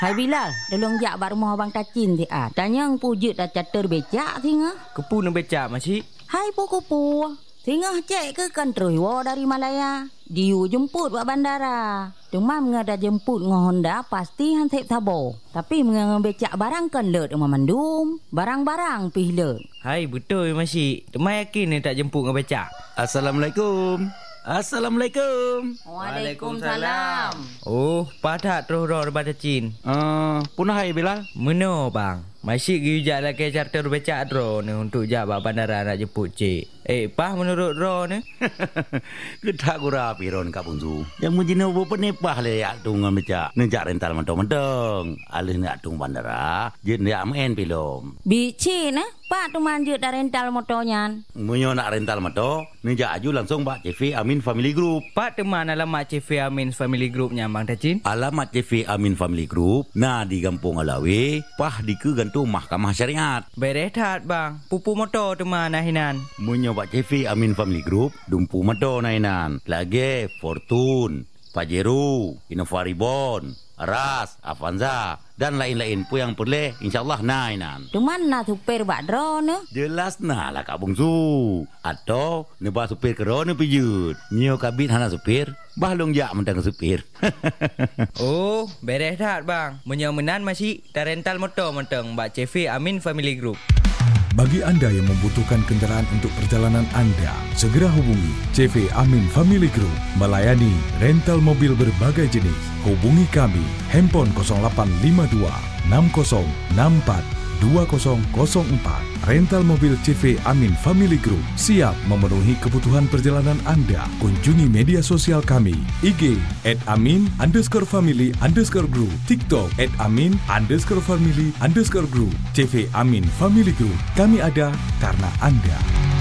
Hai Bilal, tolong jak bak rumah abang Tacin ti ah. Tanya ang pujut dah catur becak thinga. Kepu nak becak masih? Hai puku-pu. Thinga cek ke kantroi wo dari Malaya. Diu jemput bak bandara. Cuma mengada jemput ngah Honda pasti han tep tabo. Tapi mengada becak barang kan let rumah mandum. Barang-barang pih let. Hai betul masih. Temai yakin ni tak jemput ngah becak. Assalamualaikum. Assalamualaikum. Waalaikumsalam. Oh, padat terus roh daripada Cin. Punah hai Bilal. Meno bang. Masih gijak lah ke charter becak drone ni untuk jak bak bandara nak jemput cik. Pah menurut drone ni? Kedak gura piron Kak Bunzu. Yang mujina bo penepah le yak tung becak. Nejak rental mentong-mentong. Alih nak tung bandara, je nak main pilom. Bici nah, Pak tu manjut dah rental motornya. Munyo nak rental motor, nejak aju langsung Pak CV Amin Family Group. Pak teman alamat CV Amin Family Groupnya Bang Tacin. Alamat CV Amin Family Group, nah di Kampung Alawi, pah di ke gantung Mahkamah Syariat. Berehat bang, pupu motor teman nahinan. Munyo Pak CV Amin Family Group, dumpu motor nahinan. Lagi Fortune, Pajero, Innova Reborn, Ras, Avanza dan lain-lain pun yang boleh insyaAllah nainan. Cuman nak supir bak drone. Jelas nah lah Kak Bungsu. Atau nebah supir kerana pijut. Nyo kabit hana supir, bahlong jak mentang supir. Oh, beres dah bang. Menyemenan masih dah rental motor mentang bak CV Amin Family Group. Bagi anda yang membutuhkan kenderaan untuk perjalanan anda, segera hubungi CV Amin Family Group melayani rental mobil berbagai jenis. Hubungi kami, handphone 0852 6064 2004. Rental mobil CV Amin Family Group siap memenuhi kebutuhan perjalanan anda. Kunjungi media sosial kami, IG @amin_family_group, TikTok @amin_family_group, CV Amin Family Group. Kami ada karena anda.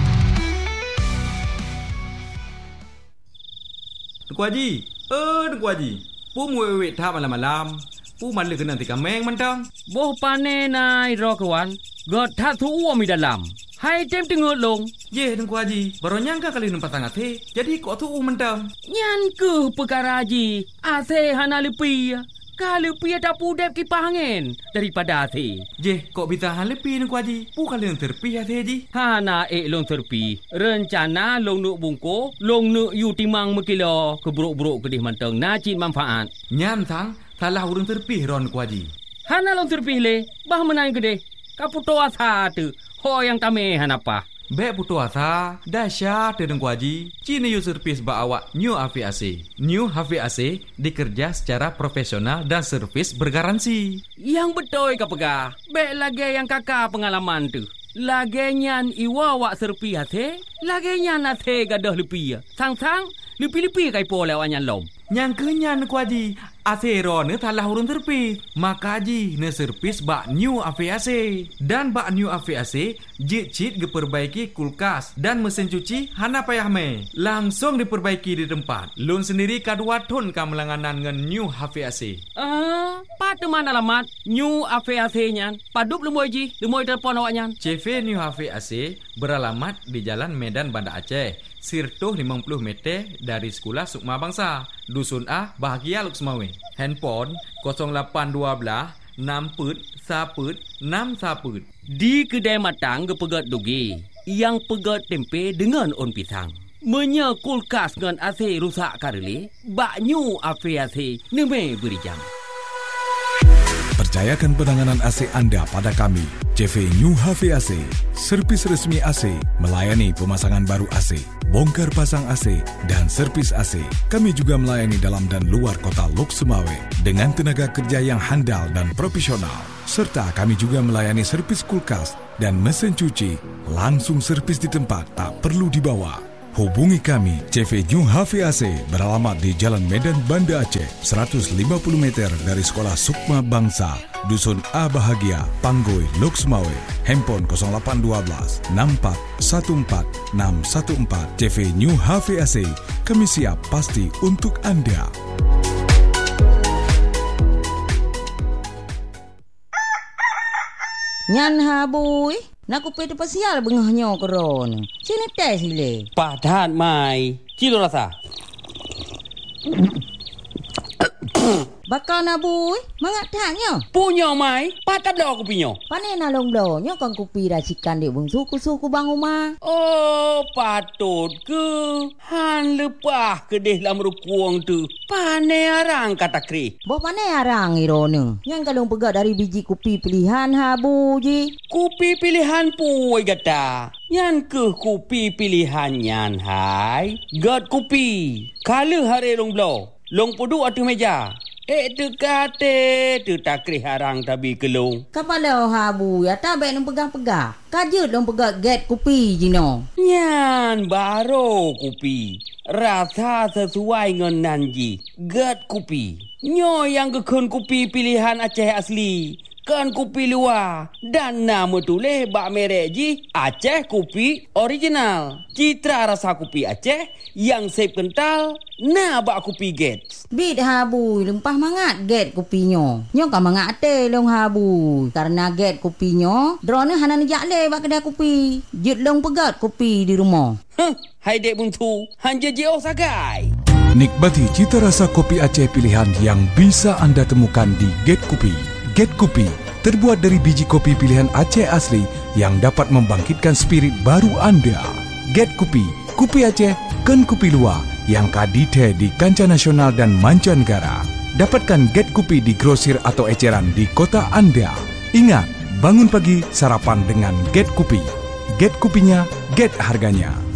Tuku Haji, Tuku Haji. Pu muwek thap malam-malam. Pu man le kena tika meng mentang. Boh pane nai ro kawan. God tha thu mi dalam. Hai tem tengok long. Ye Tuku Haji, baru nyangka kali numpat sangat he. Jadi kok thu mentang. Nyan ke perkara Haji. Ase hana lepi. Kalau pi tak pudep kipas angin daripada ase. Je, kok bisa han lepi Tuku Haji? Pu kali yang terpi ase Haji. Hana long terpi. Rencana long nuk bungko, long nuk yu timang mekilo keburuk-buruk kedih manteng nacin manfaat. Nyan sang salah urang terpi ron Tuku Haji. Hana long terpi le, bah menang kedih. Kaputo asa tu. Ho yang tame hanapa. Bek putu asa, dahsyat Tuku Haji. Cini yu servis ba awak New HVAC. New HVAC dikerja secara profesional dan servis bergaransi. Yang betul ka pegah. Bek lagi yang kakak pengalaman tu. Lagi nyan iwa wak serpi hati. Lagi nyan hati gadah lepi. Sang-sang lepi-lepi kai po lewan nyan lom. Yang kenyan Tuku Haji. Asero ne talah urun terpis. Maka Haji ne servis bak New HVAC. Dan bak New HVAC jit-jit diperbaiki kulkas dan mesin cuci hana payah me. Langsung diperbaiki di tempat. Lun sendiri kadua ton kamelanganan dengan New HVAC. Pada mana alamat New HVAC nyan? Padup lemoi Haji, lemoi telefon awak nyan. CV New HVAC beralamat di Jalan Medan Banda Aceh. Sirtuh 50 meter dari Sekolah Sukma Bangsa, Dusun A, Bahagia Luksmawe. Handphone 0812 6 Di kedai matang ke pegat dugi, yang pegat tempe dengan on pisang. Menya kulkas dengan AC rusak kareli, bak New HVAC neme berijam. Percayakan penanganan AC anda pada kami, CV New HVAC, servis resmi AC, melayani pemasangan baru AC, bongkar pasang AC, dan servis AC. Kami juga melayani dalam dan luar kota Lok Sumawe dengan tenaga kerja yang handal dan profesional. Serta kami juga melayani servis kulkas dan mesin cuci, langsung servis di tempat, tak perlu dibawa. Hubungi kami, CV New HVAC beralamat di Jalan Medan Banda Aceh, 150 meter dari Sekolah Sukma Bangsa, Dusun A Bahagia, Panggoi, Lok Sumawe. Handphone 0812 6414 614. CV New HVAC, kami siap pasti untuk anda. Nyan habui. Nak kupet pasial bengahnya keron. Sini tes sile. Padat mai. Cilo rasa. Bakal nabu, mangat taknya. Punya mai, patap dah aku punya. Panai nalong blonyo kan kupi racikan dek bung suku bang rumah. Oh, patut ke? Han lepah ke deh lam rukuang tu. Panai arang kata kri. Bo panai arang irone. Yang kalong pegat dari biji kupi pilihan habu ji. Kupi pilihan puai kata. Yan ke kupi pilihan yan hai. God kupi. Kala hari long blow. Long pudu atu meja. Tu kate, tu takri harang tabi kelung. Kapala habu ya tak baik nung pegang-pegang. Kajut nung pegang get kupi jino. Nyan baru kupi. Rasa sesuai dengan nanji. Get kupi. Nyo yang kekun kupi pilihan Aceh asli. Kan kupi luar. Dan nama tulis bak merek ji Aceh kupi original. Citra rasa kupi Aceh yang sep kental. Nah bak kupi get. Bit habu lempah mangat get kupinyo. Nyo kan mangat ate long habu. Karena get kupinyo, drone hanan jakle bak kedai kupi. Jut long pegat kupi di rumah. Hai dek buntu, hanja jeo sagai. Nikmati cita rasa kopi Aceh pilihan yang bisa anda temukan di Get Kupi. Get Kupi terbuat dari biji kopi pilihan Aceh asli yang dapat membangkitkan spirit baru anda. Get Kupi, Kupi Aceh, kan Kupi Luar yang kadite di kancah nasional dan mancanegara. Dapatkan Get Kupi di grosir atau eceran di kota anda. Ingat, bangun pagi sarapan dengan Get Kupi. Get Kupinya, get harganya.